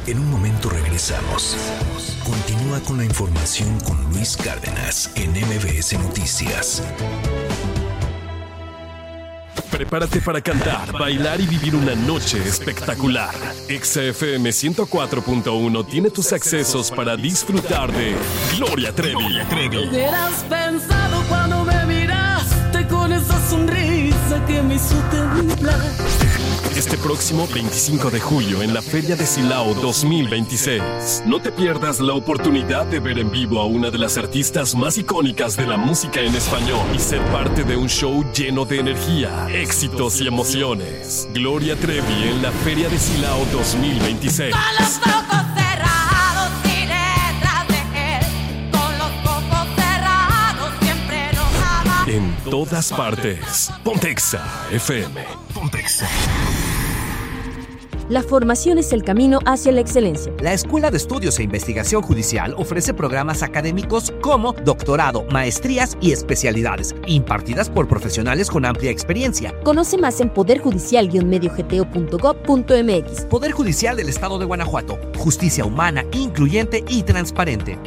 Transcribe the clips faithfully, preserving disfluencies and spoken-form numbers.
En un momento regresamos. Continúa con la información con Luis Cárdenas en M B S Noticias. Prepárate para cantar, bailar y vivir una noche espectacular. Exa F M ciento cuatro punto uno tiene tus accesos para disfrutar de Gloria Trevi. Hubieras pensado cuando me miraste con esa sonrisa que me hizo temblar. Este próximo veinticinco de julio en la Feria de Silao dos mil veintiséis. No te pierdas la oportunidad de ver en vivo a una de las artistas más icónicas de la música en español y ser parte de un show lleno de energía, éxitos y emociones. Gloria Trevi en la Feria de Silao dos mil veintiséis. Con los ojos cerrados y detrás de él, con los ojos cerrados siempre nos ama. En todas partes. Ponte Exa F M. Ponte Exa. La formación es el camino hacia la excelencia. La Escuela de Estudios e Investigación Judicial ofrece programas académicos como doctorado, maestrías y especialidades, impartidas por profesionales con amplia experiencia. Conoce más en poder judicial guion medio g t o punto gob punto m x. Poder Judicial del Estado de Guanajuato. Justicia humana, incluyente y transparente.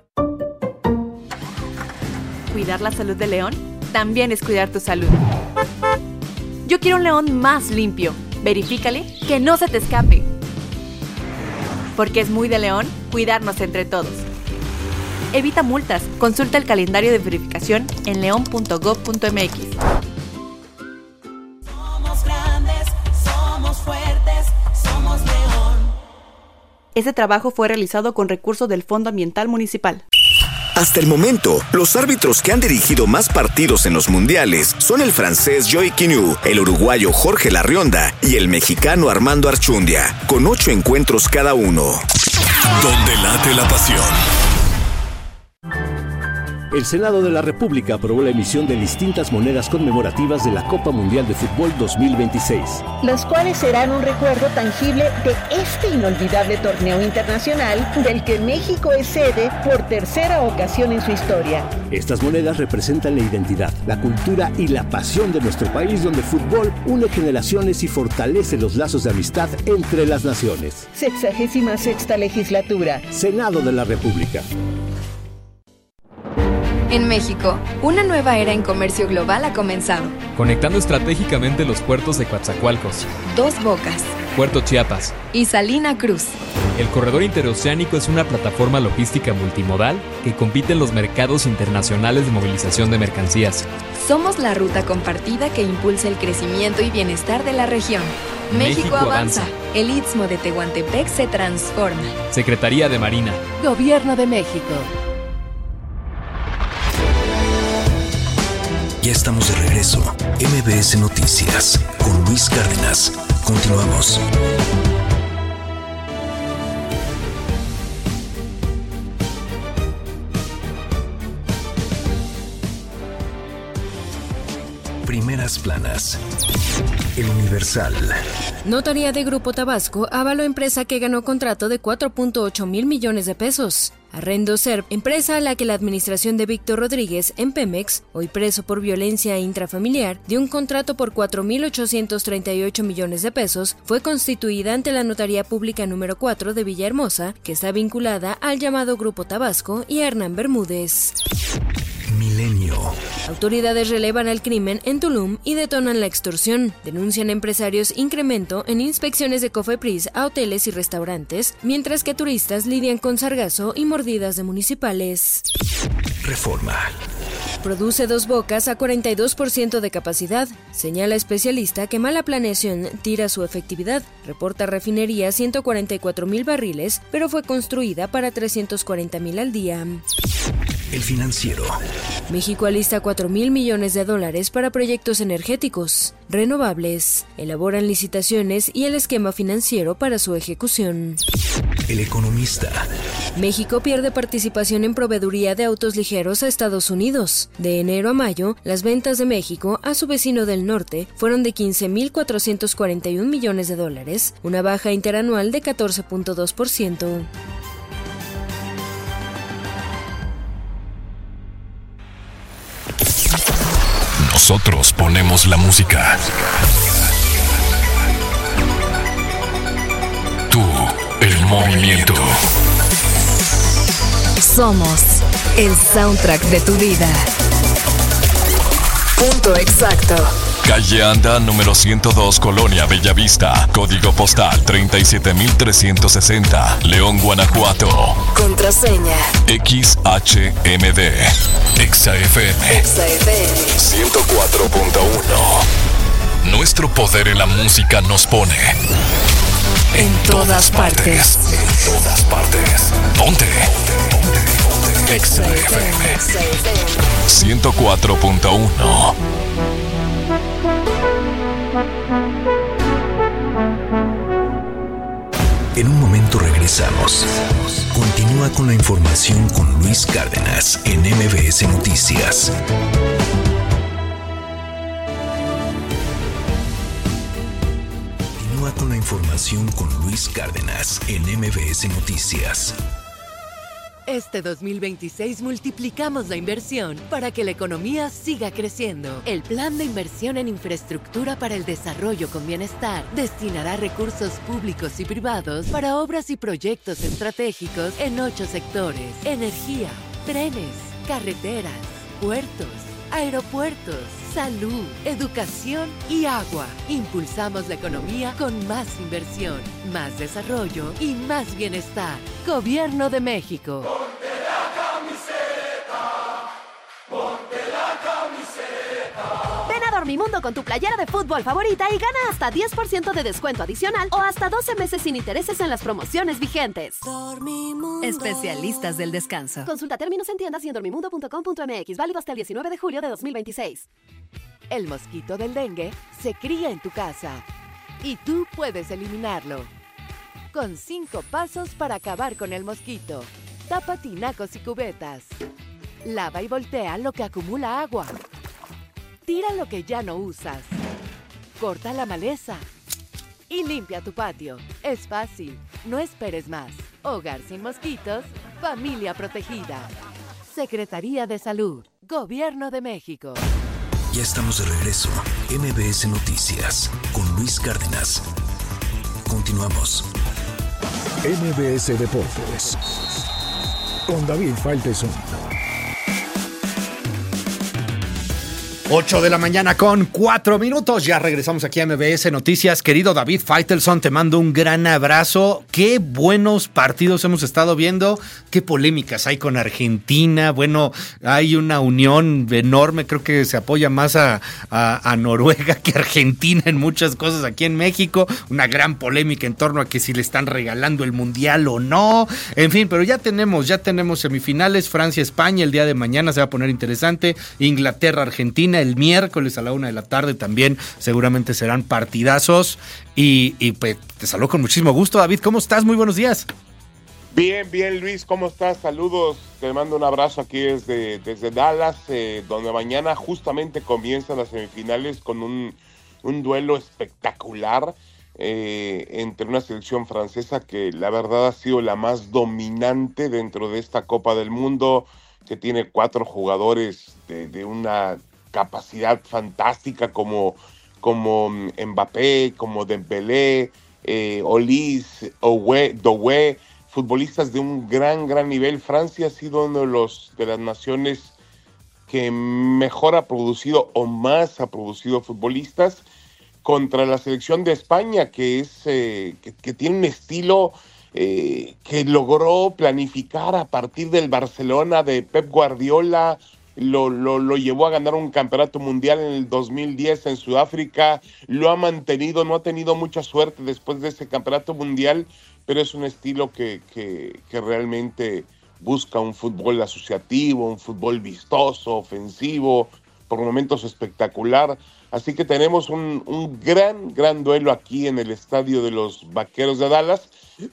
Cuidar la salud del león también es cuidar tu salud. Yo quiero un león más limpio. Verifícale que no se te escape. Porque es muy de león cuidarnos entre todos. Evita multas. Consulta el calendario de verificación en león punto gob punto m x. Somos grandes, somos fuertes, somos león. Este trabajo fue realizado con recursos del Fondo Ambiental Municipal. Hasta el momento, los árbitros que han dirigido más partidos en los mundiales son el francés Joey Quinu, el uruguayo Jorge Larrionda y el mexicano Armando Archundia, con ocho encuentros cada uno. Donde late la pasión. El Senado de la República aprobó la emisión de distintas monedas conmemorativas de la Copa Mundial de Fútbol dos mil veintiséis. Las cuales serán un recuerdo tangible de este inolvidable torneo internacional del que México es sede por tercera ocasión en su historia. Estas monedas representan la identidad, la cultura y la pasión de nuestro país, donde el fútbol une generaciones y fortalece los lazos de amistad entre las naciones. Sexagésima sexta legislatura. Senado de la República. En México, una nueva era en comercio global ha comenzado. Conectando estratégicamente los puertos de Coatzacoalcos, Dos Bocas, Puerto Chiapas y Salina Cruz. El corredor interoceánico es una plataforma logística multimodal que compite en los mercados internacionales de movilización de mercancías. Somos la ruta compartida que impulsa el crecimiento y bienestar de la región. México, México avanza. avanza. El Istmo de Tehuantepec se transforma. Secretaría de Marina. Gobierno de México. Ya estamos de regreso. M B S Noticias con Luis Cárdenas. Continuamos. Primeras planas. El Universal. Notaría de Grupo Tabasco avaló empresa que ganó contrato de cuatro punto ocho mil millones de pesos. Arrendo Serp, empresa a la que la administración de Víctor Rodríguez en Pemex, hoy preso por violencia intrafamiliar, dio un contrato por cuatro mil ochocientos treinta y ocho millones de pesos, fue constituida ante la Notaría Pública número cuatro de Villahermosa, que está vinculada al llamado Grupo Tabasco y a Hernán Bermúdez. Milenio. Autoridades relevan el crimen en Tulum y detonan la extorsión. Denuncian empresarios incremento en inspecciones de Cofepris a hoteles y restaurantes, mientras que turistas lidian con sargazo y mordidas de municipales. Reforma. Produce Dos Bocas a cuarenta y dos por ciento de capacidad. Señala especialista que mala planeación tira su efectividad. Reporta refinería ciento cuarenta y cuatro mil barriles, pero fue construida para trescientos cuarenta mil al día. El Financiero. México alista cuatro mil millones de dólares para proyectos energéticos renovables. Elaboran licitaciones y el esquema financiero para su ejecución. El Economista. México pierde participación en proveeduría de autos ligeros a Estados Unidos. De enero a mayo, las ventas de México a su vecino del norte fueron de quince mil cuatrocientos cuarenta y un millones de dólares, una baja interanual de catorce punto dos por ciento. Nosotros ponemos la música. Tú, el movimiento. Somos el soundtrack de tu vida. Punto exacto. Calle Anda, número ciento dos, Colonia Bellavista. Código postal treinta y siete mil trescientos sesenta, León, Guanajuato. Contraseña X H M D. Exa F M. Exa F M ciento cuatro punto uno. Nuestro poder en la música nos pone en, en todas, todas partes. partes. En todas partes. Ponte. Exa F M ciento cuatro punto uno. En un momento regresamos. Continúa con la información con Luis Cárdenas en M B S Noticias. Continúa con la información con Luis Cárdenas en M B S Noticias. Este dos mil veintiséis multiplicamos la inversión para que la economía siga creciendo. El Plan de Inversión en Infraestructura para el Desarrollo con Bienestar destinará recursos públicos y privados para obras y proyectos estratégicos en ocho sectores: energía, trenes, carreteras, puertos, aeropuertos, salud, educación y agua. Impulsamos la economía con más inversión, más desarrollo y más bienestar. Gobierno de México. Ponte la camiseta, ponte la camiseta. Ven a Dormimundo con tu playera de fútbol favorita y gana hasta diez por ciento de descuento adicional o hasta doce meses sin intereses en las promociones vigentes. Dormimundo. Especialistas del descanso. Consulta términos en tiendas y en dormimundo punto com punto m x. Válido hasta el diecinueve de julio de dos mil veintiséis. El mosquito del dengue se cría en tu casa y tú puedes eliminarlo con cinco pasos para acabar con el mosquito. Tapa tinacos y cubetas. Lava y voltea lo que acumula agua. Tira lo que ya no usas. Corta la maleza. Y limpia tu patio. Es fácil. No esperes más. Hogar sin mosquitos. Familia protegida. Secretaría de Salud. Gobierno de México. Ya estamos de regreso. M B S Noticias con Luis Cárdenas. Continuamos. M B S Deportes con David Faitelson. ocho de la mañana con cuatro minutos. Ya regresamos aquí a M B S Noticias. Querido David Faitelson, te mando un gran abrazo. Qué buenos partidos hemos estado viendo. Qué polémicas hay con Argentina. Bueno, hay una unión enorme. Creo que se apoya más a, a, a Noruega que a Argentina en muchas cosas aquí en México. Una gran polémica en torno a que si le están regalando el Mundial o no. En fin, pero ya tenemos, ya tenemos semifinales. Francia-España el día de mañana se va a poner interesante. Inglaterra-Argentina el miércoles a la una de la tarde también seguramente serán partidazos y, y pues te saludo con muchísimo gusto. David, ¿cómo estás? Muy buenos días. Bien, bien Luis, ¿cómo estás? Saludos, te mando un abrazo aquí desde, desde Dallas, eh, donde mañana justamente comienzan las semifinales con un, un duelo espectacular eh, entre una selección francesa que la verdad ha sido la más dominante dentro de esta Copa del Mundo, que tiene cuatro jugadores de, de una capacidad fantástica como, como Mbappé, como Dembélé, eh, Olise, Doué, futbolistas de un gran, gran nivel. Francia ha sido uno de, los, de las naciones que mejor ha producido o más ha producido futbolistas contra la selección de España, que, es, eh, que, que tiene un estilo eh, que logró planificar a partir del Barcelona de Pep Guardiola. Lo, lo, lo llevó a ganar un campeonato mundial en el dos mil diez en Sudáfrica, lo ha mantenido, no ha tenido mucha suerte después de ese campeonato mundial, pero es un estilo que, que, que realmente busca un fútbol asociativo, un fútbol vistoso, ofensivo, por momentos espectacular. Así que tenemos un, un gran, gran duelo aquí en el estadio de los Vaqueros de Dallas.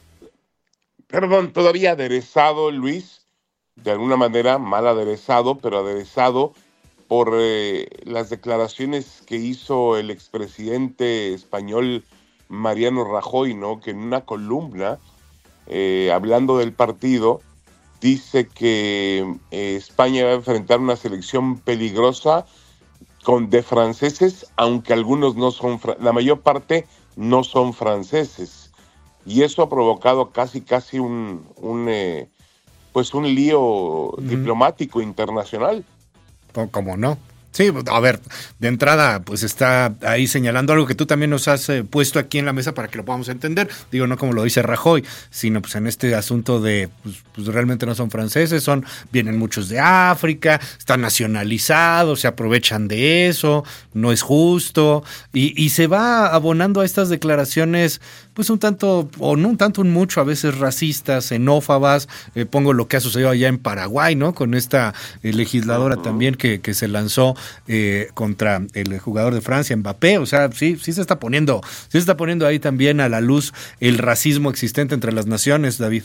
Perdón, todavía aderezado, Luis, de alguna manera mal aderezado, pero aderezado por eh, las declaraciones que hizo el expresidente español Mariano Rajoy, ¿no? Que en una columna, eh, hablando del partido, dice que eh, España va a enfrentar una selección peligrosa con de franceses, aunque algunos no son, la mayor parte no son franceses. y eso ha provocado casi casi un, un eh, pues un lío uh-huh. diplomático internacional. ¿Cómo no? Sí, a ver, de entrada, pues está ahí señalando algo que tú también nos has eh, puesto aquí en la mesa para que lo podamos entender. Digo, no como lo dice Rajoy, sino pues en este asunto de, pues, pues realmente no son franceses, son, vienen muchos de África, están nacionalizados, se aprovechan de eso, no es justo, y, y se va abonando a estas declaraciones, pues un tanto, o no un tanto, un mucho, a veces racistas, xenófobas. Eh, pongo lo que ha sucedido allá en Paraguay, ¿no? Con esta eh, legisladora uh-huh. también que, que se lanzó Eh, contra el jugador de Francia, Mbappé. O sea, sí, sí se está poniendo, sí se está poniendo ahí también a la luz el racismo existente entre las naciones, David.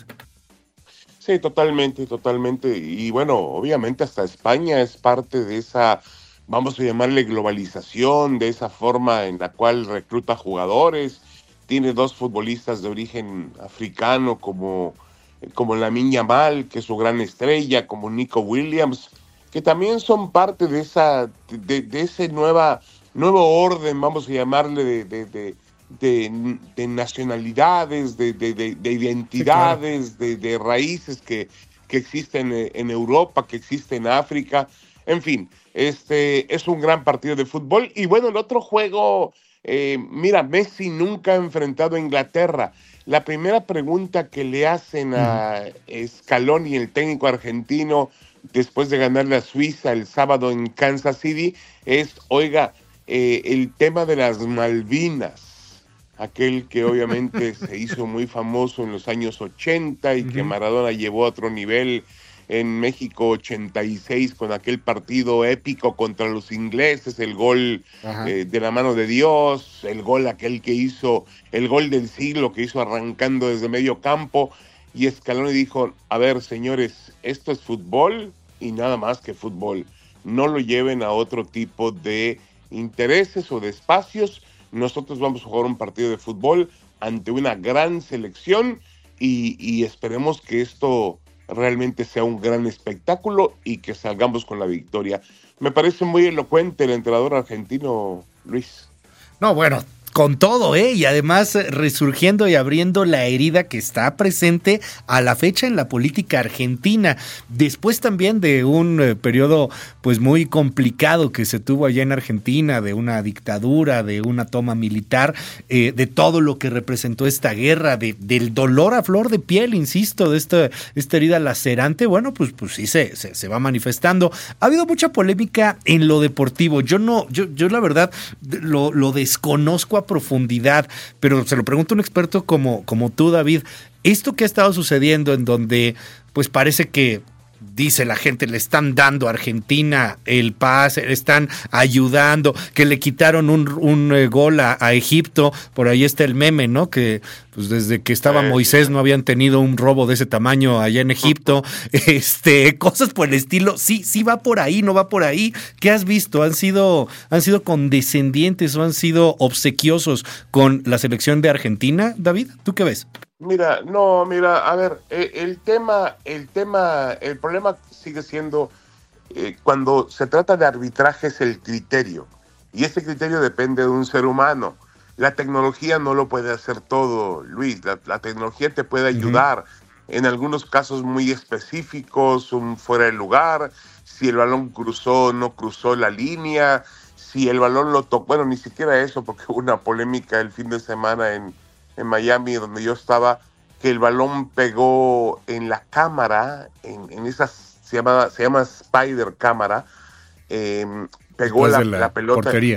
Sí, totalmente, totalmente. Y bueno, obviamente hasta España es parte de esa, vamos a llamarle globalización, de esa forma en la cual recluta jugadores. Tiene dos futbolistas de origen africano como, como Lamine Yamal, que es su gran estrella, como Nico Williams, que también son parte de esa de, de ese nueva nuevo orden, vamos a llamarle, de, de, de, de, de nacionalidades, de, de, de, de identidades, sí, claro. de, de raíces que, que existen en Europa, que existen en África. En fin, este es un gran partido de fútbol. Y bueno, el otro juego, eh, mira, Messi nunca ha enfrentado a Inglaterra. La primera pregunta que le hacen a Scaloni, el técnico argentino, después de ganarle a Suiza el sábado en Kansas City, es, oiga, eh, el tema de las Malvinas, aquel que obviamente se hizo muy famoso en los años ochenta y uh-huh. que Maradona llevó a otro nivel en México ochenta y seis con aquel partido épico contra los ingleses, el gol eh, de la mano de Dios, el gol aquel que hizo, el gol del siglo que hizo arrancando desde medio campo. Y Scaloni dijo, a ver, señores, esto es fútbol y nada más que fútbol. No lo lleven a otro tipo de intereses o de espacios. Nosotros vamos a jugar un partido de fútbol ante una gran selección y, y esperemos que esto realmente sea un gran espectáculo y que salgamos con la victoria. Me parece muy elocuente el entrenador argentino, Luis. No, bueno, con todo, ¿eh? Y además resurgiendo y abriendo la herida que está presente a la fecha en la política argentina. Después también de un eh, periodo pues muy complicado que se tuvo allá en Argentina, de una dictadura, de una toma militar, eh, de todo lo que representó esta guerra, de, del dolor a flor de piel, insisto, de esta, esta herida lacerante, bueno, pues, pues sí se, se, se va manifestando. Ha habido mucha polémica en lo deportivo. Yo no, yo, yo la verdad lo, lo desconozco a profundidad, pero se lo pregunto a un experto como, como tú, David. Esto que ha estado sucediendo en donde pues parece que, dice la gente, le están dando a Argentina el pase, le están ayudando, que le quitaron un, un eh, gol a, a Egipto, por ahí está el meme, ¿no? Que pues desde que estaba Moisés no habían tenido un robo de ese tamaño allá en Egipto, este, cosas por el estilo. Sí, sí va por ahí, no va por ahí. ¿Qué has visto? ¿Han sido, han sido condescendientes o han sido obsequiosos con la selección de Argentina, David? ¿Tú qué ves? Mira, no, mira, a ver, el, el tema, el tema, el problema sigue siendo eh, cuando se trata de arbitraje es el criterio, y ese criterio depende de un ser humano. La tecnología no lo puede hacer todo, Luis. La, la tecnología te puede ayudar uh-huh. en algunos casos muy específicos, un fuera de lugar, si el balón cruzó o no cruzó la línea, si el balón lo tocó, bueno, ni siquiera eso, porque hubo una polémica el fin de semana en en Miami, donde yo estaba, que el balón pegó en la cámara, en, en esas, se llama, se llama Spider cámara, eh, pegó la, la, la pelota. Portería.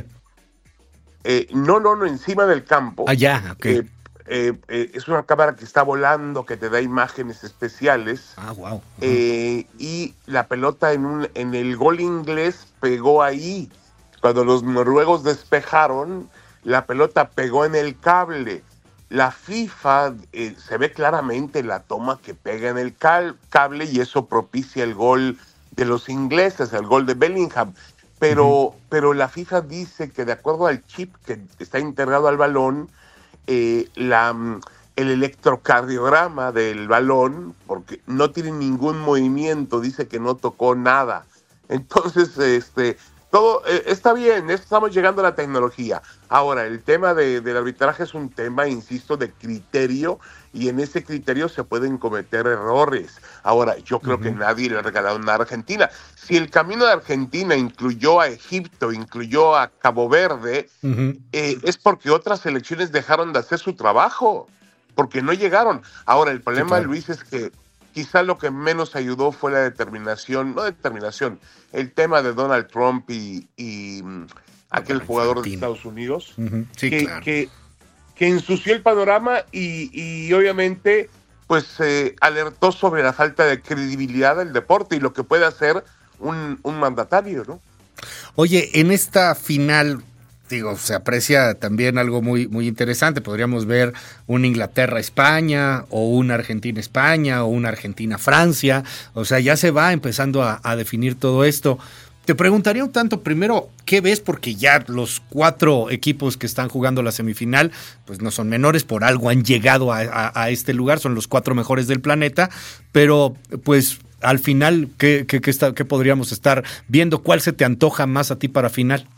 Eh, no, no, no, encima del campo. Ah, ya, ok. Eh, eh, eh, es una cámara que está volando, que te da imágenes especiales. Ah, wow. Uh-huh. Eh, y la pelota en, un, en el gol inglés pegó ahí. Cuando los noruegos despejaron, la pelota pegó en el cable. La FIFA, eh, se ve claramente la toma que pega en el cal- cable y eso propicia el gol de los ingleses, el gol de Bellingham. Pero, uh-huh. pero la FIFA dice que de acuerdo al chip que está integrado al balón, eh, la, el electrocardiograma del balón, porque no tiene ningún movimiento, dice que no tocó nada. Entonces, este, todo eh, está bien, estamos llegando a la tecnología. Ahora, el tema de, del arbitraje es un tema, insisto, de criterio, y en ese criterio se pueden cometer errores. Ahora, yo creo uh-huh. que nadie le ha regalado nada a Argentina. Si el camino de Argentina incluyó a Egipto, incluyó a Cabo Verde, uh-huh. eh, es porque otras selecciones dejaron de hacer su trabajo, porque no llegaron. Ahora, el problema, sí, claro. Luis, es que quizá lo que menos ayudó fue la determinación, no determinación, el tema de Donald Trump y, y aquel jugador de Estados Unidos, uh-huh. sí, que, claro. que, que ensució el panorama y, y obviamente pues eh, alertó sobre la falta de credibilidad del deporte y lo que puede hacer un, un mandatario, ¿no? Oye, en esta final, digo, se aprecia también algo muy, muy interesante. Podríamos ver un Inglaterra-España, o un Argentina-España, o una Argentina-Francia. O sea, ya se va empezando a, a definir todo esto. Te preguntaría un tanto, primero, ¿qué ves? Porque ya los cuatro equipos que están jugando la semifinal, pues no son menores, por algo han llegado a, a, a este lugar, son los cuatro mejores del planeta, pero pues al final, ¿qué, qué, qué, está, qué podríamos estar viendo? ¿Cuál se te antoja más a ti para final?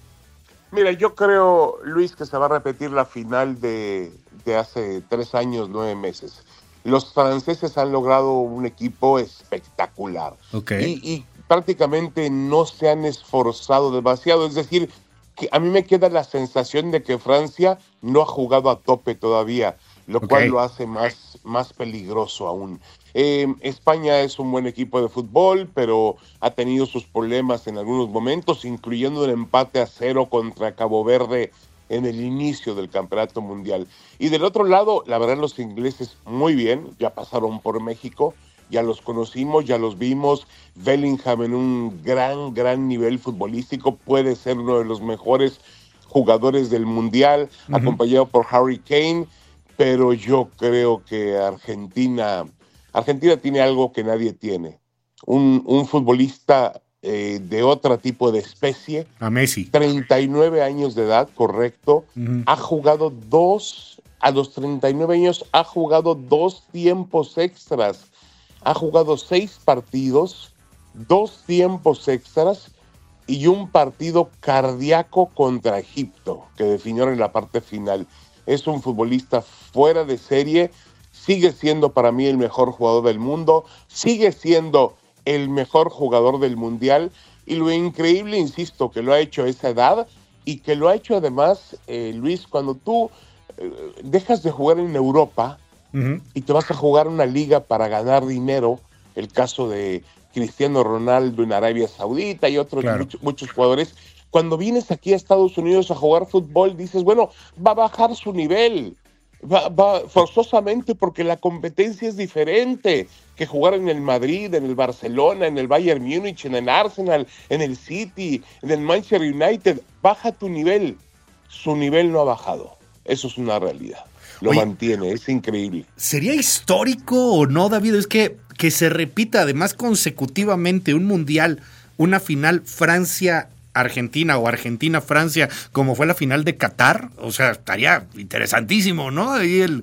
Mira, yo creo, Luis, que se va a repetir la final de, de hace tres años, nueve meses. Los franceses han logrado un equipo espectacular. Okay. Y, y prácticamente no se han esforzado demasiado. Es decir, que a mí me queda la sensación de que Francia no ha jugado a tope todavía, lo okay. cual lo hace más, más peligroso aún. Eh, España es un buen equipo de fútbol, pero ha tenido sus problemas en algunos momentos, incluyendo el empate a cero contra Cabo Verde en el inicio del Campeonato Mundial. Y del otro lado, la verdad, los ingleses muy bien, ya pasaron por México, ya los conocimos, ya los vimos. Bellingham en un gran, gran nivel futbolístico, puede ser uno de los mejores jugadores del Mundial, uh-huh. acompañado por Harry Kane, pero yo creo que Argentina... Argentina tiene algo que nadie tiene. Un, un futbolista eh, de otro tipo de especie. A Messi. treinta y nueve años de edad, correcto. Uh-huh. Ha jugado dos, a los treinta y nueve años, ha jugado dos tiempos extras. Ha jugado seis partidos, dos tiempos extras y un partido cardíaco contra Egipto, que definió en la parte final. Es un futbolista fuera de serie. Sigue siendo para mí el mejor jugador del mundo, sigue siendo el mejor jugador del Mundial, y lo increíble, insisto, que lo ha hecho a esa edad, y que lo ha hecho además, eh, Luis, cuando tú eh, dejas de jugar en Europa uh-huh. y te vas a jugar una liga para ganar dinero, el caso de Cristiano Ronaldo en Arabia Saudita y otros claro. muchos, muchos jugadores, cuando vienes aquí a Estados Unidos a jugar fútbol, dices, bueno, va a bajar su nivel. Va, va forzosamente, porque la competencia es diferente que jugar en el Madrid, en el Barcelona, en el Bayern Múnich, en el Arsenal, en el City, en el Manchester United. Baja tu nivel. Su nivel no ha bajado. Eso es una realidad. Lo Oye, mantiene, es increíble. ¿Sería histórico o no, David? Es que, que se repita además consecutivamente un mundial, una final Francia Argentina o Argentina-Francia, como fue la final de Qatar. O sea, estaría interesantísimo, ¿no? Ahí el,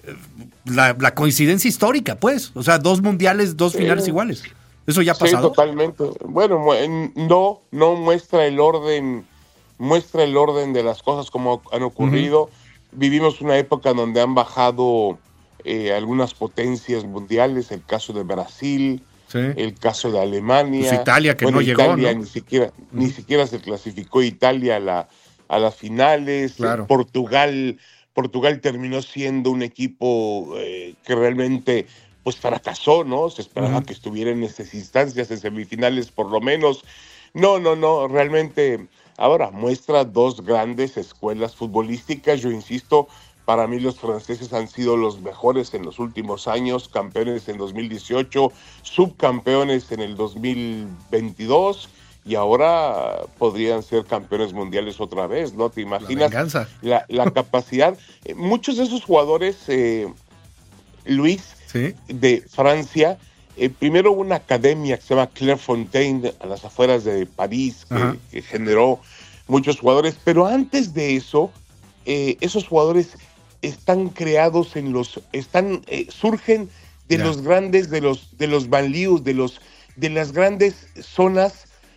la, la coincidencia histórica, pues. O sea, dos mundiales, dos sí. finales iguales. ¿Eso ya ha pasado? Sí, totalmente. Bueno, no, no muestra el orden, muestra el orden de las cosas como han ocurrido. Uh-huh. Vivimos una época donde han bajado eh, algunas potencias mundiales, el caso de Brasil, sí. el caso de Alemania. Pues Italia, que bueno, no Italia llegó, ¿no? Ni siquiera, uh-huh. ni siquiera se clasificó Italia a, la, a las finales. Claro. Portugal, Portugal terminó siendo un equipo eh, que realmente pues fracasó, ¿no? Se esperaba uh-huh. que estuviera en esas instancias, en semifinales por lo menos. No, no, no, realmente ahora muestra dos grandes escuelas futbolísticas. Yo insisto, para mí los franceses han sido los mejores en los últimos años, campeones en dos mil dieciocho, subcampeones en el dos mil veintidós y ahora podrían ser campeones mundiales otra vez, ¿no? ¿Te imaginas la, la, la capacidad? Muchos de esos jugadores, eh, Luis, ¿sí? de Francia, eh, primero una academia que se llama Clairefontaine a las afueras de París, que, que generó muchos jugadores, pero antes de eso, eh, esos jugadores están creados en los, están, eh, surgen de yeah. los grandes, de los, de los banlieues, de los, de las grandes zonas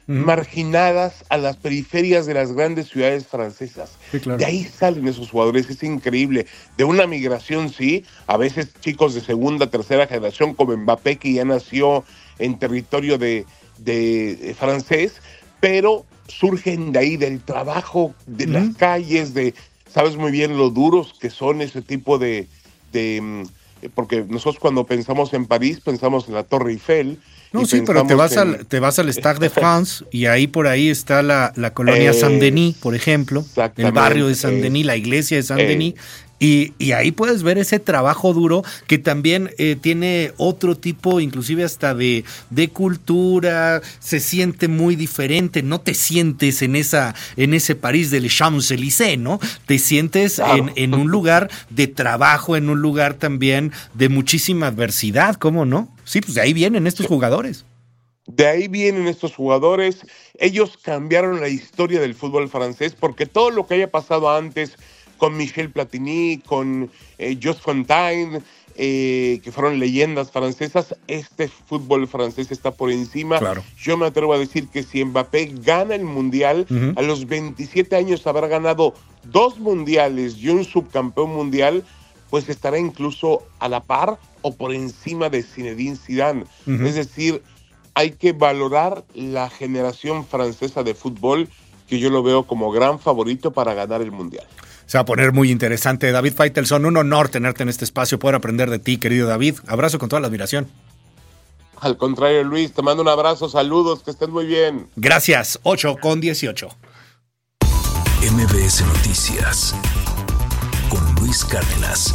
mm. marginadas a las periferias de las grandes ciudades francesas. Sí, claro. De ahí salen esos jugadores, es increíble. De una migración, sí, a veces chicos de segunda, tercera generación, como Mbappé, que ya nació en territorio de, de, de francés, pero surgen de ahí, del trabajo, de mm. las calles, de, sabes muy bien lo duros que son ese tipo de... de porque nosotros cuando pensamos en París, pensamos en la Torre Eiffel. No, sí, pero te vas, en... al, te vas al Stade de France y ahí por ahí está la, la colonia eh, Saint-Denis, por ejemplo, el barrio de Saint-Denis, eh, la iglesia de Saint-Denis. Eh, Y, y ahí puedes ver ese trabajo duro que también eh, tiene otro tipo, inclusive hasta de, de cultura, se siente muy diferente, no te sientes en esa en ese París del Champs-Élysées, ¿no? Te sientes claro. en, en un lugar de trabajo, en un lugar también de muchísima adversidad, ¿cómo no? Sí, pues de ahí vienen estos jugadores. De ahí vienen estos jugadores, ellos cambiaron la historia del fútbol francés porque todo lo que haya pasado antes con Michel Platini, con eh, Just Fontaine, eh, que fueron leyendas francesas, este fútbol francés está por encima. Claro. Yo me atrevo a decir que si Mbappé gana el Mundial, uh-huh. a los veintisiete años habrá ganado dos mundiales y un subcampeón mundial, pues estará incluso a la par o por encima de Zinedine Zidane. Uh-huh. Es decir, hay que valorar la generación francesa de fútbol, que yo lo veo como gran favorito para ganar el Mundial. Se va a poner muy interesante. David Faitelson, un honor tenerte en este espacio, poder aprender de ti, querido David. Abrazo con toda la admiración. Al contrario, Luis, te mando un abrazo, saludos, que estés muy bien. Gracias, ocho con dieciocho. M B S Noticias con Luis Cárdenas.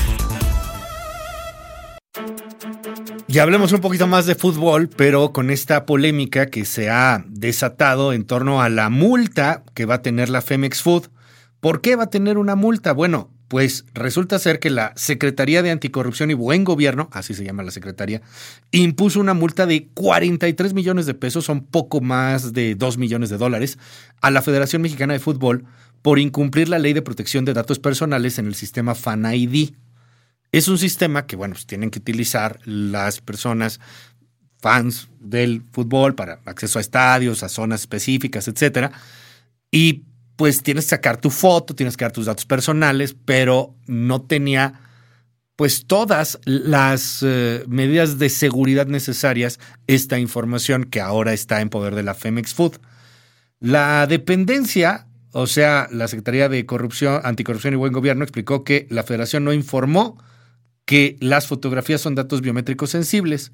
Y hablemos un poquito más de fútbol, pero con esta polémica que se ha desatado en torno a la multa que va a tener la Femex Food. ¿Por qué va a tener una multa? Bueno, pues resulta ser que la Secretaría de Anticorrupción y Buen Gobierno, así se llama la Secretaría, impuso una multa de cuarenta y tres millones de pesos, son poco más de dos millones de dólares, a la Federación Mexicana de Fútbol por incumplir la Ley de Protección de Datos Personales en el sistema Fan I D. Es un sistema que, bueno, pues tienen que utilizar las personas fans del fútbol para acceso a estadios, a zonas específicas, etcétera. Y pues tienes que sacar tu foto, tienes que dar tus datos personales, pero no tenía pues todas las eh, medidas de seguridad necesarias esta información que ahora está en poder de la Femex Food. La dependencia, o sea, la Secretaría de Corrupción, Anticorrupción y Buen Gobierno explicó que la Federación no informó que las fotografías son datos biométricos sensibles,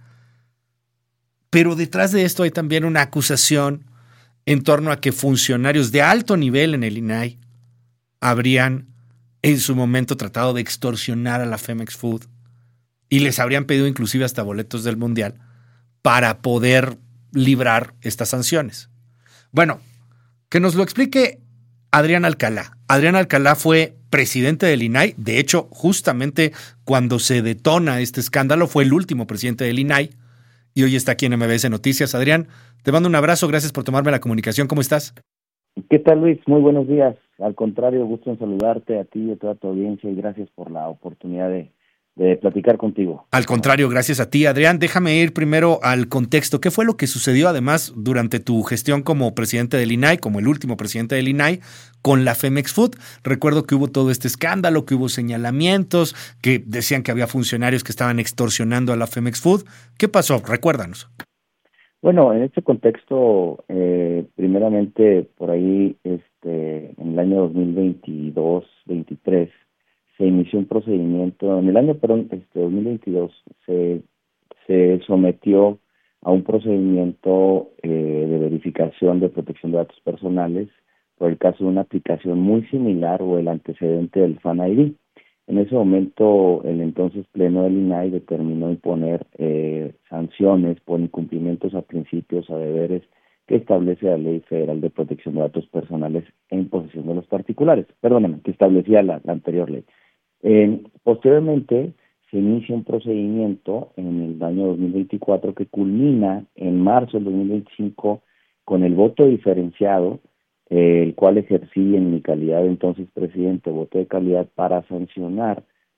pero detrás de esto hay también una acusación en torno a que funcionarios de alto nivel en el I N A I habrían en su momento tratado de extorsionar a la Femex Food y les habrían pedido inclusive hasta boletos del Mundial para poder librar estas sanciones. Bueno, que nos lo explique Adrián Alcalá. Adrián Alcalá fue presidente del I N A I. De hecho, justamente cuando se detona este escándalo, fue el último presidente del I N A I. Y hoy está aquí en M B S Noticias. Adrián, te mando un abrazo. Gracias por tomarme la comunicación. ¿Cómo estás? ¿Qué tal, Luis? Muy buenos días. Al contrario, gusto en saludarte a ti y a toda tu audiencia y gracias por la oportunidad de, de platicar contigo. Al contrario, gracias a ti, Adrián. Déjame ir primero al contexto. ¿Qué fue lo que sucedió además durante tu gestión como presidente del I N A I, como el último presidente del I N A I, con la Femex Food? Recuerdo que hubo todo este escándalo, que hubo señalamientos, que decían que había funcionarios que estaban extorsionando a la Femex Food. ¿Qué pasó? Recuérdanos. Bueno, en este contexto, eh, primeramente por ahí, este, en el año dos mil veintidós veintitrés, se inició un procedimiento, en el año, perdón, este, dos mil veintidós, se, se sometió a un procedimiento eh, de verificación de protección de datos personales por el caso de una aplicación muy similar o el antecedente del Fan I D. En ese momento, el entonces Pleno del I N A I determinó imponer eh, sanciones por incumplimientos a principios, a deberes que establece la Ley Federal de Protección de Datos Personales en posesión de los particulares. Perdóname, que establecía la, la anterior ley. Eh, posteriormente, se inicia un procedimiento en el año dos mil veinticuatro que culmina en marzo del dos mil veinticinco con el voto diferenciado, eh, el cual ejercí en mi calidad de entonces presidente, voto de calidad para sancionar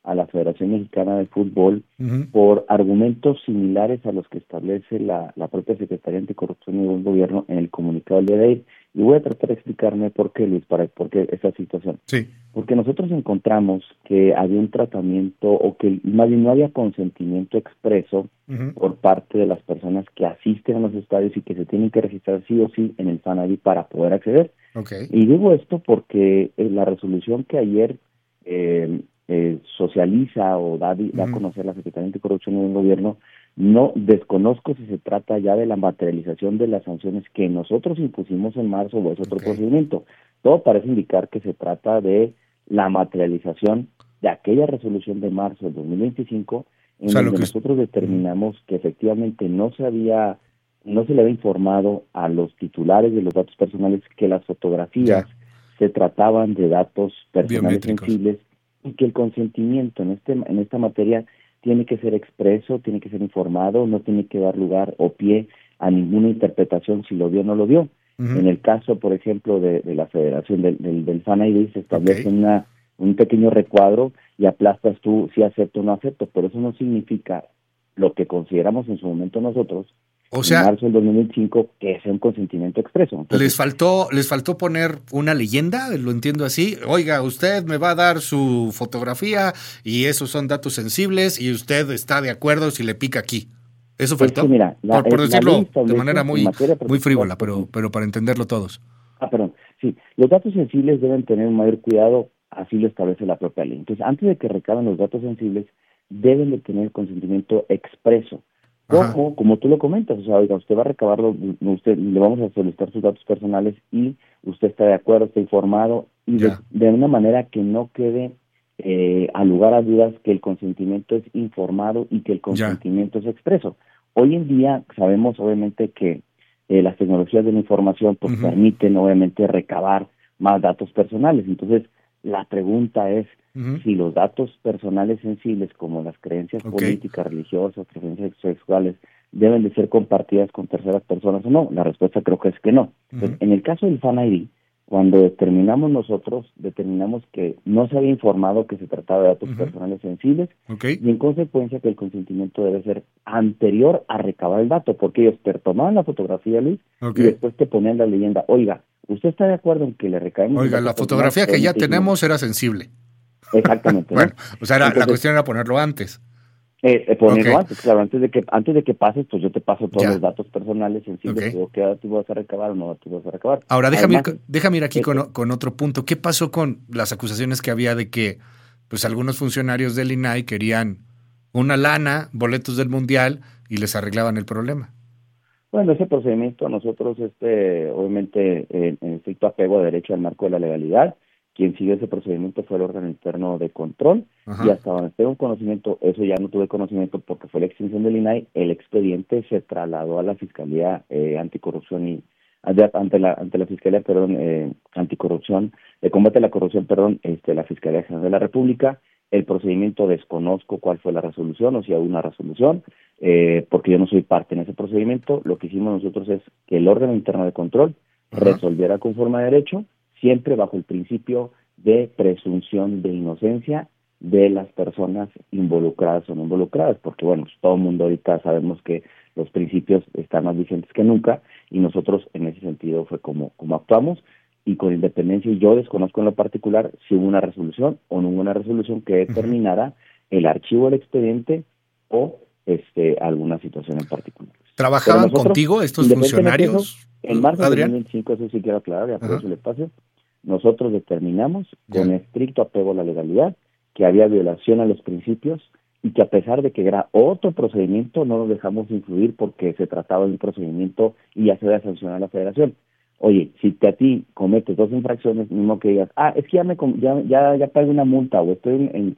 a la Federación Mexicana de Fútbol Uh-huh. por argumentos similares a los que establece la, la propia Secretaría Anticorrupción y Buen Gobierno en el comunicado del día de hoy. Y voy a tratar de explicarme por qué, Luis, para por qué esa situación. Sí. Porque nosotros encontramos que había un tratamiento, o que más bien no había consentimiento expreso Uh-huh. por parte de las personas que asisten a los estadios y que se tienen que registrar sí o sí en el Fan I D para poder acceder. Okay. Y digo esto porque eh, la resolución que ayer eh, eh, socializa o da, da a Ujú. conocer la Secretaría Anticorrupción y Buen Gobierno, no desconozco si se trata ya de la materialización de las sanciones que nosotros impusimos en marzo o es otro Ok. procedimiento. Todo parece indicar que se trata de la materialización de aquella resolución de marzo del dos mil veinticinco en O sea, lo donde que- nosotros determinamos que efectivamente no se había no se le había informado a los titulares de los datos personales que las fotografías se trataban de datos personales Biométricos. sensibles y que el consentimiento en este en esta materia tiene que ser expreso, tiene que ser informado, no tiene que dar lugar o pie a ninguna interpretación si lo dio o no lo dio. Ujú. En el caso, por ejemplo, de, de la Federación del, del, del Fan I D se establece Ok. una, un pequeño recuadro y aplastas tú si acepto o no acepto, pero eso no significa lo que consideramos en su momento nosotros, O sea- en marzo del dos mil veinticinco, que sea un consentimiento expreso. Entonces, Les faltó, les faltó poner una leyenda, lo entiendo así. Oiga, usted me va a dar su fotografía y esos son datos sensibles y usted está de acuerdo si le pica aquí. ¿Eso Es faltó? que mira, la- por, por la decirlo ley de establece manera en muy, materia muy frívola, particular, pero, pero para entenderlo todos. Ah, perdón. Sí, los datos sensibles deben tener un mayor cuidado, así lo establece la propia ley. Entonces, antes de que recaben los datos sensibles, deben de tener consentimiento expreso. Ajá. Como, como tú lo comentas, o sea, oiga, usted va a recabarlo, usted le vamos a solicitar sus datos personales y usted está de acuerdo, está informado y de, Ya. de una manera que no quede eh, a lugar a dudas que el consentimiento es informado y que el consentimiento es expreso. Hoy en día sabemos obviamente que eh, las tecnologías de la información pues Ujú. permiten obviamente recabar más datos personales. Entonces, la pregunta es Ujú. si los datos personales sensibles como las creencias Ok. políticas, religiosas, preferencias sexuales deben de ser compartidas con terceras personas o no. La respuesta creo que es que no. Entonces, Ujú. en el caso del Fan I D, cuando determinamos nosotros, determinamos que no se había informado que se trataba de datos Ujú. personales sensibles Ok. y en consecuencia que el consentimiento debe ser anterior a recabar el dato, porque ellos te tomaban la fotografía, Luis, Ok. y después te ponían la leyenda, oiga, ¿usted está de acuerdo en que le recabemos el Oiga, dato la personal? fotografía que ya Obviamente, tenemos era sensible. no. Exactamente. ¿no? Bueno, o sea, era- la Entonces, cuestión era ponerlo antes. Eh, eh, ponerlo Ok. antes, claro, antes de que antes de que pases, pues yo te paso todos Ya. los datos personales sensibles, Ok. te digo qué datos vas a recabar o no datos vas a recabar. Ahora, déjame, Además, ir, déjame ir aquí eh, con, o- con otro punto. ¿Qué pasó con las acusaciones que había de que pues algunos funcionarios del I N A I querían una lana, boletos del Mundial y les arreglaban el problema? Bueno, ese procedimiento nosotros, este, obviamente, en, en estricto apego a derecho al marco de la legalidad, quien siguió ese procedimiento fue el órgano interno de control. Ajá. Y hasta donde tengo conocimiento, eso ya no tuve conocimiento porque fue la extinción del I N A I, el expediente se trasladó a la Fiscalía eh, Anticorrupción y ante ante la ante la Fiscalía, perdón, eh, Anticorrupción, de combate a la corrupción, perdón, este la Fiscalía General de la República. El procedimiento desconozco cuál fue la resolución o si hubo una resolución, eh, porque yo no soy parte en ese procedimiento. Lo que hicimos nosotros es que el órgano interno de control Ajá. resolviera conforme a derecho, siempre bajo el principio de presunción de inocencia de las personas involucradas o no involucradas, porque bueno, pues, todo el mundo ahorita sabemos que los principios están más vigentes que nunca y nosotros en ese sentido fue como, como actuamos y con independencia, y yo desconozco en lo particular si hubo una resolución o no hubo una resolución que determinara el archivo del expediente o este alguna situación en particular. ¿Trabajaban Pero nosotros, contigo estos independientemente de funcionarios, eso, en marzo de Adrián? dos mil veinticinco, eso sí quiero aclarar, y aprovecho Ajá. el espacio, nosotros determinamos Ya. con estricto apego a la legalidad que había violación a los principios y que a pesar de que era otro procedimiento no nos dejamos influir porque se trataba de un procedimiento y ya se debe sancionar a la federación. Oye, si te a ti cometes dos infracciones, mismo que digas, ah, es que ya me com- ya ya, ya pagué una multa o estoy en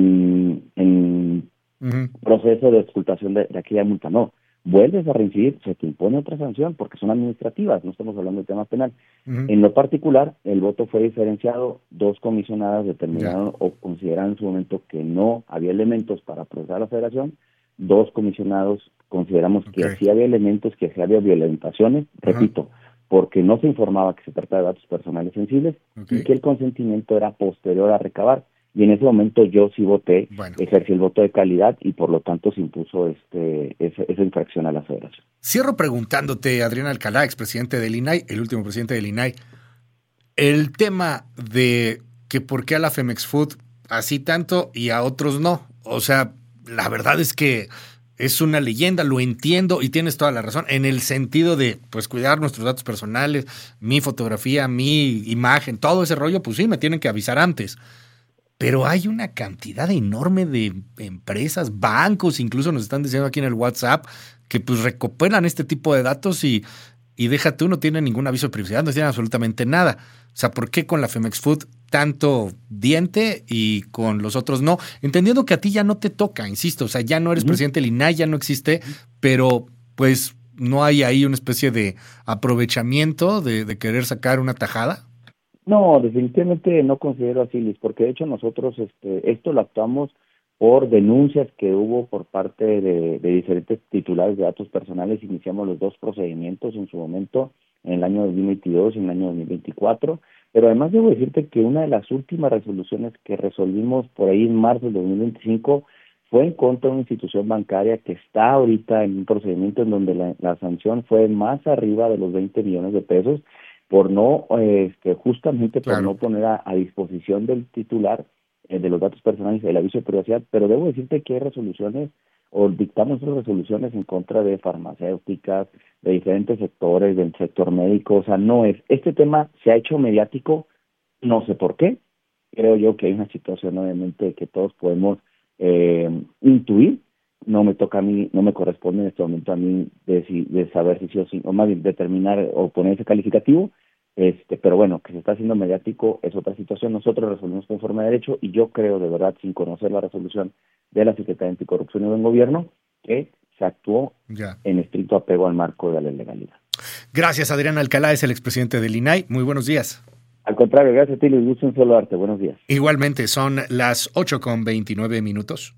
en, en Ujú. proceso de expultación de, de aquella multa, no. Vuelves a reincidir, se te impone otra sanción porque son administrativas, no estamos hablando de tema penal. Ujú. En lo particular, el voto fue diferenciado, dos comisionadas determinaron o consideraron en su momento que no había elementos para procesar a la federación, dos comisionados consideramos que Ok. sí había elementos, que sí había violentaciones, Ajá. repito, porque no se informaba que se trataba de datos personales sensibles Ok. y que el consentimiento era posterior a recabar. y en ese momento yo sí voté, bueno. ejercí el voto de calidad y por lo tanto se impuso este esa, esa infracción a la federación. Cierro preguntándote, Adrián Alcalá, expresidente del I N A I, el último presidente del I N A I, el tema de que por qué a la Femex Food así tanto y a otros no. O sea, la verdad es que es una leyenda, lo entiendo y tienes toda la razón, en el sentido de pues cuidar nuestros datos personales, mi fotografía, mi imagen, todo ese rollo, pues sí, me tienen que avisar antes. Pero hay una cantidad enorme de empresas, bancos, incluso nos están diciendo aquí en el WhatsApp, que pues recopilan este tipo de datos y, y deja tú, no tienen ningún aviso de privacidad, no tienen absolutamente nada. O sea, ¿por qué con la Femex Food tanto diente y con los otros no? Entendiendo que a ti ya no te toca, insisto, o sea, ya no eres uh-huh. presidente del I N A I, ya no existe, pero pues no hay ahí una especie de aprovechamiento de, de querer sacar una tajada. No, definitivamente no considero así, Luis, porque de hecho nosotros este, esto lo actuamos por denuncias que hubo por parte de, de diferentes titulares de datos personales. Iniciamos los dos procedimientos en su momento, en el año dos mil veintidós y en el año dos mil veinticuatro, pero además debo decirte que una de las últimas resoluciones que resolvimos por ahí en marzo del dos mil veinticinco fue en contra de una institución bancaria que está ahorita en un procedimiento en donde la, la sanción fue más arriba de los veinte millones de pesos por no, este, justamente por claro. no poner a, a disposición del titular eh, de los datos personales el aviso de privacidad, pero debo decirte que hay resoluciones o dictamos otras resoluciones en contra de farmacéuticas, de diferentes sectores, del sector médico. O sea, no es, este tema se ha hecho mediático, no sé por qué, creo yo que hay una situación obviamente que todos podemos eh, intuir, no me toca a mí, no me corresponde en este momento a mí de, si, de saber si sí o sí, o más bien determinar o poner ese calificativo, este, pero bueno, que se está haciendo mediático es otra situación. Nosotros resolvimos conforme a derecho y yo creo de verdad, sin conocer la resolución de la Secretaría de Anticorrupción y Buen Gobierno, que se actuó ya. en estricto apego al marco de la legalidad. Gracias, Adrián Alcalá, es el expresidente del I N A I. Muy buenos días. Al contrario, gracias a ti, les gusto en saludarte. Buenos días. Igualmente, son las ocho con veintinueve minutos.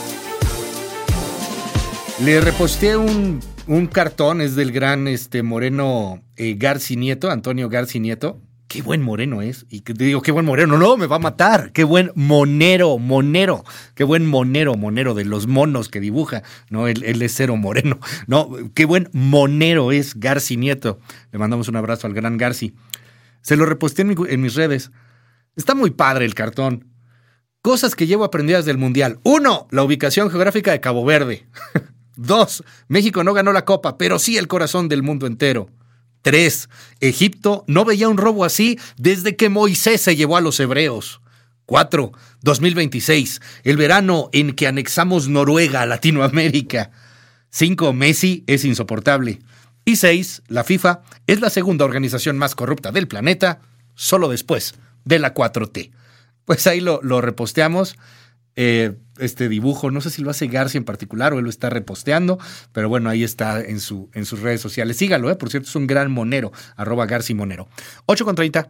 Le reposteé un, un cartón, es del gran este Moreno eh, Garci Nieto, Antonio Garci Nieto. Qué buen moreno es. Y te digo, qué buen moreno. No, me va a matar. Qué buen monero, monero. Qué buen monero, monero de los monos que dibuja. No, él, él es cero moreno. No, qué buen monero es Garci Nieto. Le mandamos un abrazo al gran Garci. Se lo reposteé en, mi, en mis redes. Está muy padre el cartón. Cosas que llevo aprendidas del Mundial. Uno, la ubicación geográfica de Cabo Verde. Dos, México no ganó la Copa, pero sí el corazón del mundo entero. Tres, Egipto no veía un robo así desde que Moisés se llevó a los hebreos. Cuatro, dos mil veintiséis, el verano en que anexamos Noruega a Latinoamérica. Cinco, Messi es insoportable. Y seis, la FIFA es la segunda organización más corrupta del planeta, solo después de la cuatro T. Pues ahí lo, lo reposteamos. Eh, este dibujo, no sé si lo hace Garci en particular o él lo está reposteando, pero bueno, ahí está en, su, en sus redes sociales. Sígalo, eh, por cierto, es un gran monero, arroba Garci Monero. ocho con treinta.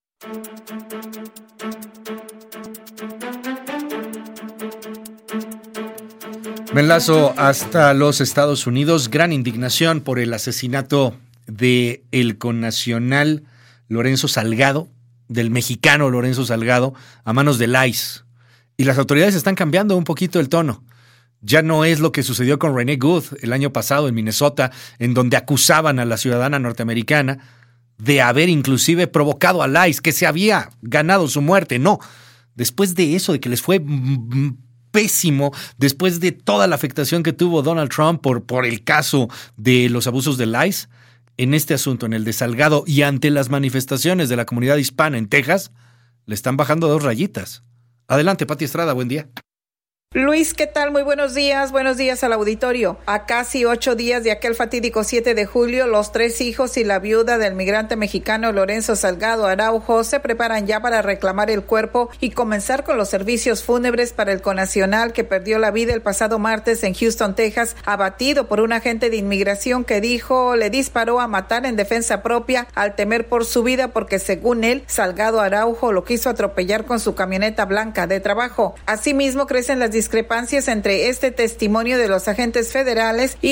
Me enlazo hasta los Estados Unidos. Gran indignación por el asesinato de el connacional Lorenzo Salgado, del mexicano Lorenzo Salgado, a manos del I C E. Y las autoridades están cambiando un poquito el tono. Ya no es lo que sucedió con Renee Good el año pasado en Minnesota, en donde acusaban a la ciudadana norteamericana de haber inclusive provocado al I C E, que se había ganado su muerte. No, después de eso, de que les fue pésimo, después de toda la afectación que tuvo Donald Trump por, por el caso de los abusos del I C E, en este asunto, en el de Salgado, y ante las manifestaciones de la comunidad hispana en Texas, le están bajando dos rayitas. Adelante, Pati Estrada, buen día. Luis, ¿qué tal? Muy buenos días, buenos días al auditorio. A casi ocho días de aquel fatídico siete de julio, los tres hijos y la viuda del migrante mexicano Lorenzo Salgado Araujo se preparan ya para reclamar el cuerpo y comenzar con los servicios fúnebres para el connacional que perdió la vida el pasado martes en Houston, Texas, abatido por un agente de inmigración que dijo le disparó a matar en defensa propia al temer por su vida porque, según él, Salgado Araujo lo quiso atropellar con su camioneta blanca de trabajo. Asimismo, crecen las discrepancias entre este testimonio de los agentes federales y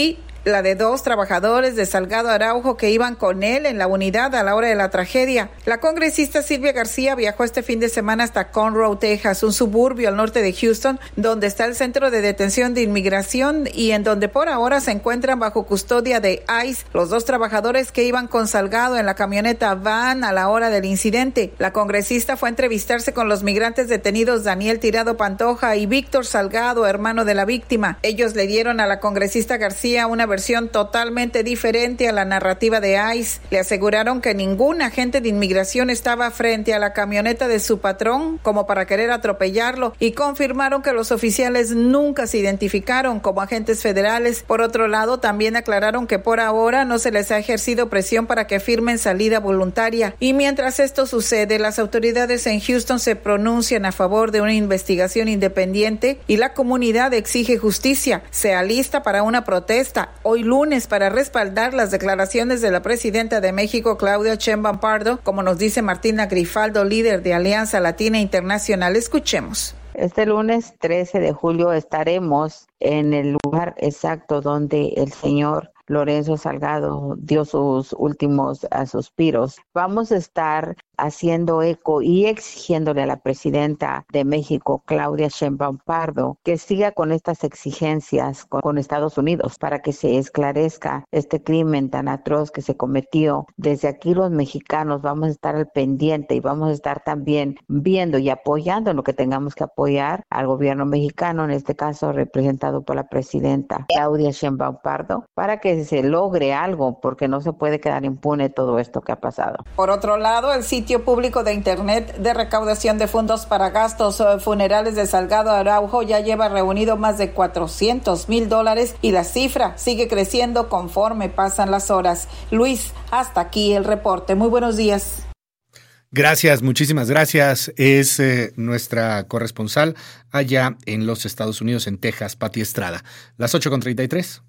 la de dos trabajadores de Salgado Araujo que iban con él en la unidad a la hora de la tragedia. La congresista Silvia García viajó este fin de semana hasta Conroe, Texas, un suburbio al norte de Houston, donde está el centro de detención de inmigración y en donde por ahora se encuentran bajo custodia de ICE los dos trabajadores que iban con Salgado en la camioneta van a la hora del incidente. La congresista fue a entrevistarse con los migrantes detenidos Daniel Tirado Pantoja y Víctor Salgado, hermano de la víctima. Ellos le dieron a la congresista García una versión totalmente diferente a la narrativa de ICE. Le aseguraron que ningún agente de inmigración estaba frente a la camioneta de su patrón como para querer atropellarlo y confirmaron que los oficiales nunca se identificaron como agentes federales. Por otro lado, también aclararon que por ahora no se les ha ejercido presión para que firmen salida voluntaria. Y mientras esto sucede, las autoridades en Houston se pronuncian a favor de una investigación independiente y la comunidad exige justicia. Se alista para una protesta hoy lunes para respaldar las declaraciones de la presidenta de México, Claudia Sheinbaum Pardo, como nos dice Martina Grifaldo, líder de Alianza Latina Internacional. Escuchemos. Este lunes trece de julio estaremos en el lugar exacto donde el señor Lorenzo Salgado dio sus últimos uh, suspiros. Vamos a estar haciendo eco y exigiéndole a la presidenta de México, Claudia Sheinbaum Pardo, que siga con estas exigencias con, con Estados Unidos para que se esclarezca este crimen tan atroz que se cometió. Desde aquí los mexicanos vamos a estar al pendiente y vamos a estar también viendo y apoyando en lo que tengamos que apoyar al gobierno mexicano, en este caso representado por la presidenta Claudia Sheinbaum Pardo, para que se logre algo, porque no se puede quedar impune todo esto que ha pasado. Por otro lado, el sitio público de internet de recaudación de fondos para gastos funerales de Salgado Araujo ya lleva reunido más de cuatrocientos mil dólares y la cifra sigue creciendo conforme pasan las horas. Luis, hasta aquí el reporte. Muy buenos días. Gracias, muchísimas gracias. Es eh, nuestra corresponsal allá en los Estados Unidos, en Texas, Pati Estrada. Las ocho con treinta y tres.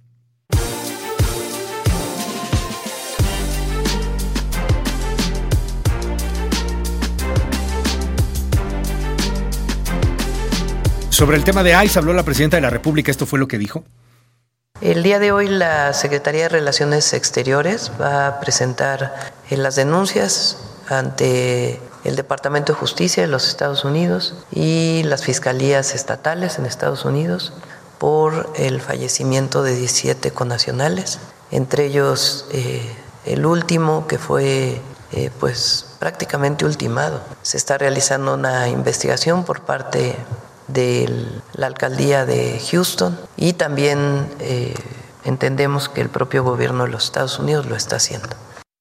Sobre el tema de ICE habló la presidenta de la República. Esto fue lo que dijo. El día de hoy la Secretaría de Relaciones Exteriores va a presentar las denuncias ante el Departamento de Justicia de los Estados Unidos y las fiscalías estatales en Estados Unidos por el fallecimiento de diecisiete connacionales, entre ellos eh, el último que fue eh, pues prácticamente ultimado. Se está realizando una investigación por parte de la alcaldía de Houston y también eh, entendemos que el propio gobierno de los Estados Unidos lo está haciendo.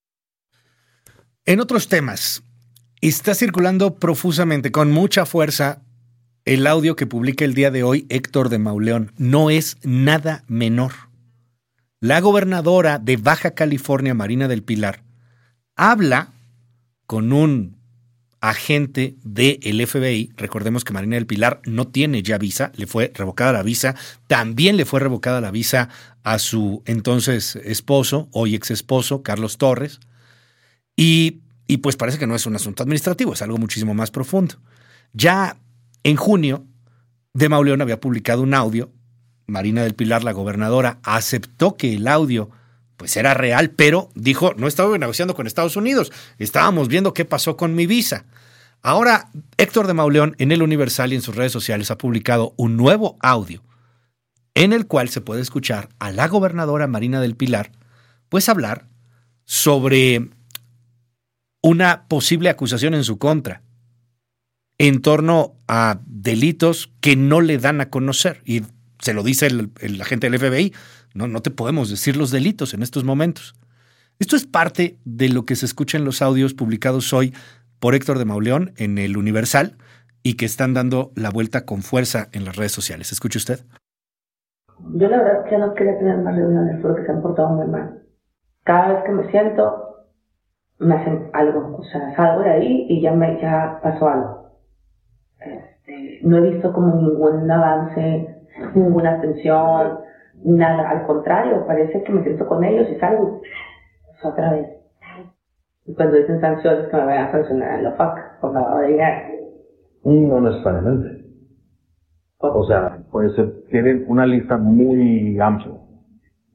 En otros temas, está circulando profusamente, con mucha fuerza, el audio que publica el día de hoy Héctor de Mauleón. No es nada menor. La gobernadora de Baja California, Marina del Pilar, habla con un agente del F B I. Recordemos que Marina del Pilar no tiene ya visa, le fue revocada la visa, también le fue revocada la visa a su entonces esposo, hoy ex esposo, Carlos Torres, y, y pues parece que no es un asunto administrativo, es algo muchísimo más profundo. Ya en junio, de Mauleón había publicado un audio, Marina del Pilar, la gobernadora, aceptó que el audio pues era real, pero dijo, no estaba negociando con Estados Unidos, estábamos viendo qué pasó con mi visa. Ahora, Héctor de Mauleón en El Universal y en sus redes sociales ha publicado un nuevo audio en el cual se puede escuchar a la gobernadora Marina del Pilar pues hablar sobre una posible acusación en su contra en torno a delitos que no le dan a conocer. Y se lo dice el, el agente del F B I, no, no te podemos decir los delitos en estos momentos. Esto es parte de lo que se escucha en los audios publicados hoy por Héctor de Mauleón en El Universal y que están dando la vuelta con fuerza en las redes sociales. ¿Escucha usted? Yo la verdad ya no quería tener más reuniones porque se han portado muy mal. Cada vez que me siento, me hacen algo. O sea, salgo de ahí y ya, me, ya pasó algo. Este, no he visto como ningún avance, ninguna atención, nada. Al contrario, parece que me siento con ellos y salgo otra vez. Y cuando dicen sanciones, que me vayan a sancionar en la F A C, por favor, de llegar. No necesariamente. O sea, puede ser, tienen una lista muy amplia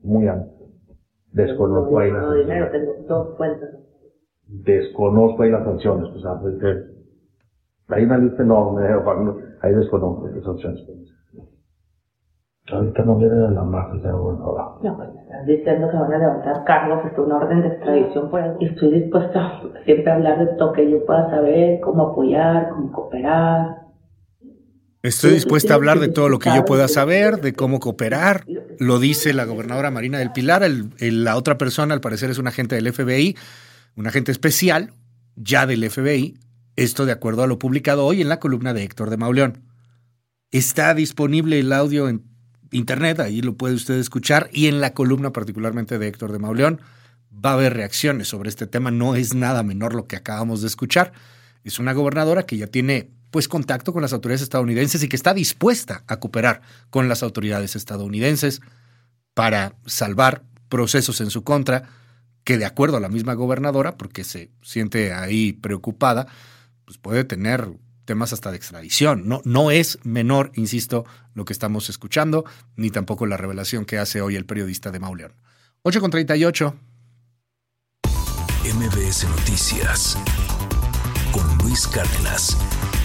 muy alto. Desconozco ahí las sanciones. dinero, tengo dos cuentas. Desconozco ahí las sanciones, o sea, porque hay una lista enorme, ahí desconozco las sanciones. Ahorita no viene de la mafia, señor gobernador. No, pues me están diciendo que van a levantar cargos, es una orden de extradición, pues, y estoy dispuesta siempre a hablar de todo que yo pueda saber, cómo apoyar, cómo cooperar. Estoy dispuesta a hablar de todo lo que yo pueda saber, de cómo cooperar. Lo dice la gobernadora Marina del Pilar. El, el, la otra persona, al parecer, es un agente del F B I, un agente especial, ya del F B I. Esto de acuerdo a lo publicado hoy en la columna de Héctor de Mauleón. Está disponible el audio en internet, ahí lo puede usted escuchar, y en la columna particularmente de Héctor de Mauleón va a haber reacciones sobre este tema. No es nada menor lo que acabamos de escuchar. Es una gobernadora que ya tiene pues contacto con las autoridades estadounidenses y que está dispuesta a cooperar con las autoridades estadounidenses para salvar procesos en su contra, que de acuerdo a la misma gobernadora, porque se siente ahí preocupada, pues puede tener temas hasta de extradición. No, no es menor, insisto, lo que estamos escuchando, ni tampoco la revelación que hace hoy el periodista de Mauleón. ocho con treinta y ocho. M B S Noticias con Luis Cárdenas.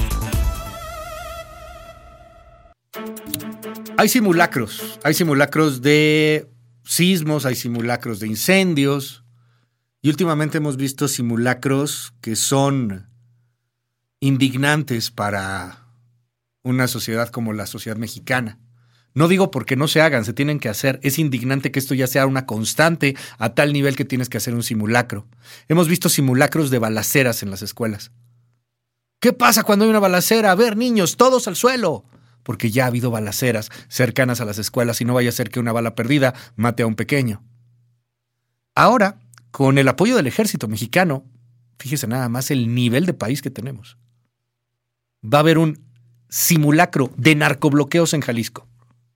Hay simulacros, hay simulacros de sismos, hay simulacros de incendios, y últimamente hemos visto simulacros que son indignantes para una sociedad como la sociedad mexicana. No digo porque no se hagan, se tienen que hacer. Es indignante que esto ya sea una constante a tal nivel que tienes que hacer un simulacro. Hemos visto simulacros de balaceras en las escuelas. ¿Qué pasa cuando hay una balacera? A ver, niños, todos al suelo. Porque ya ha habido balaceras cercanas a las escuelas y no vaya a ser que una bala perdida mate a un pequeño. Ahora, con el apoyo del ejército mexicano, fíjese nada más el nivel de país que tenemos. Va a haber un simulacro de narcobloqueos en Jalisco.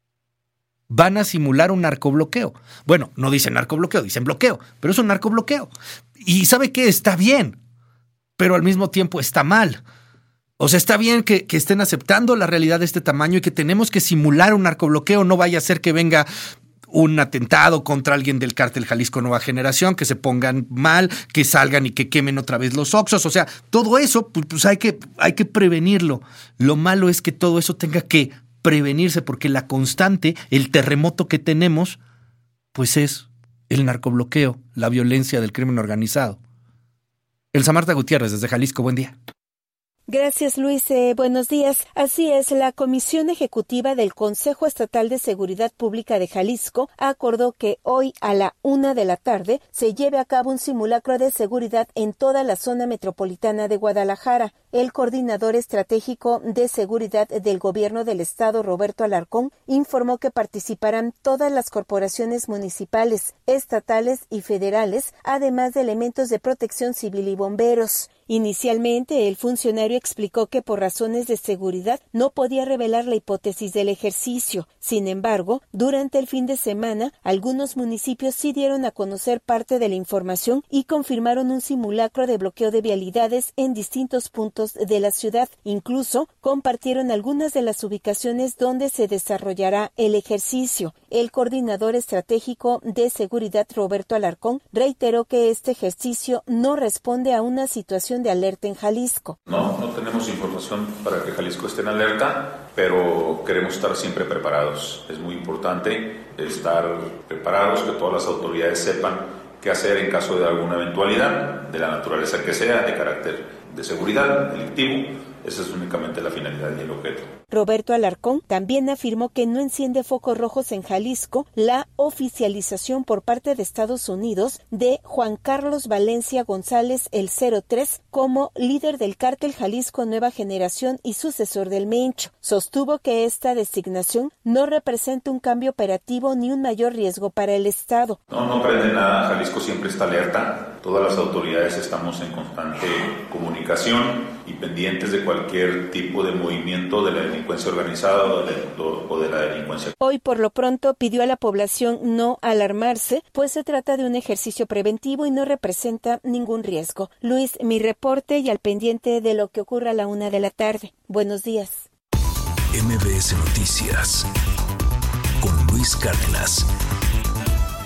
Van a simular un narcobloqueo. Bueno, no dicen narcobloqueo, dicen bloqueo, pero es un narcobloqueo. Y ¿sabe qué? Está bien, pero al mismo tiempo está mal. O sea, está bien que, que estén aceptando la realidad de este tamaño y que tenemos que simular un narcobloqueo. No vaya a ser que venga un atentado contra alguien del cártel Jalisco Nueva Generación, que se pongan mal, que salgan y que quemen otra vez los Oxxos. O sea, todo eso, pues, pues hay que, hay que prevenirlo. Lo malo es que todo eso tenga que prevenirse, porque la constante, el terremoto que tenemos, pues es el narcobloqueo, la violencia del crimen organizado. Elsa Marta Gutiérrez, desde Jalisco, buen día. Gracias, Luis. Eh, buenos días. Así es, la Comisión Ejecutiva del Consejo Estatal de Seguridad Pública de Jalisco acordó que hoy a la una de la tarde se lleve a cabo un simulacro de seguridad en toda la zona metropolitana de Guadalajara. El coordinador estratégico de seguridad del Gobierno del Estado, Roberto Alarcón, informó que participarán todas las corporaciones municipales, estatales y federales, además de elementos de protección civil y bomberos. Inicialmente, el funcionario explicó que por razones de seguridad no podía revelar la hipótesis del ejercicio. Sin embargo, durante el fin de semana, algunos municipios sí dieron a conocer parte de la información y confirmaron un simulacro de bloqueo de vialidades en distintos puntos de la ciudad. Incluso compartieron algunas de las ubicaciones donde se desarrollará el ejercicio. El coordinador estratégico de seguridad, Roberto Alarcón, reiteró que este ejercicio no responde a una situación de alerta en Jalisco. No, no tenemos información para que Jalisco esté en alerta, pero queremos estar siempre preparados. Es muy importante estar preparados, que todas las autoridades sepan qué hacer en caso de alguna eventualidad, de la naturaleza que sea, de carácter de seguridad, delictivo. Esa es únicamente la finalidad y el objeto. Roberto Alarcón también afirmó que no enciende focos rojos en Jalisco la oficialización por parte de Estados Unidos de Juan Carlos Valencia González, el cero tres, como líder del cártel Jalisco Nueva Generación y sucesor del Mencho. Sostuvo que esta designación no representa un cambio operativo ni un mayor riesgo para el Estado. No, no prende nada. Jalisco siempre está alerta. Todas las autoridades estamos en constante comunicación y pendientes de cualquier tipo de movimiento de la delincuencia organizada o de, o de la delincuencia. Hoy, por lo pronto, pidió a la población no alarmarse, pues se trata de un ejercicio preventivo y no representa ningún riesgo. Luis, mi reporte y al pendiente de lo que ocurra a la una de la tarde. Buenos días. M B S Noticias con Luis Cárdenas.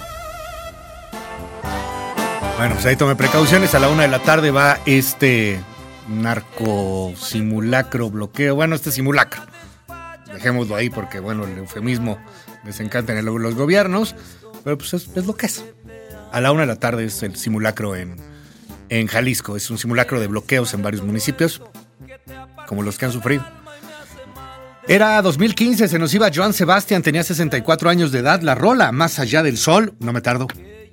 Bueno, pues ahí tome precauciones. A la una de la tarde va este narco simulacro bloqueo. Bueno, este simulacro. Dejémoslo ahí porque, bueno, el eufemismo les encanta en el, los gobiernos. Pero pues es, es lo que es. A la una de la tarde es el simulacro en, en Jalisco. Es un simulacro de bloqueos en varios municipios, como los que han sufrido. Era dos mil quince, se nos iba Joan Sebastián, tenía sesenta y cuatro años de edad. La rola Más allá del sol, no me tardo.